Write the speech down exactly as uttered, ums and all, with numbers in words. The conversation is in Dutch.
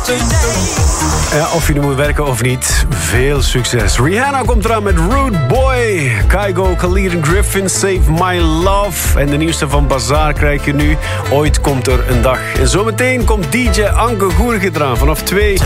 Ja, of je nu moet werken of niet, veel succes. Rihanna komt eraan met Rude Boy. Kygo, Khalid en Griffin, Save My Love. En de nieuwste van Bazaar krijg je nu. Ooit komt er een dag. En zometeen komt D J Anke Goerge eraan vanaf twee.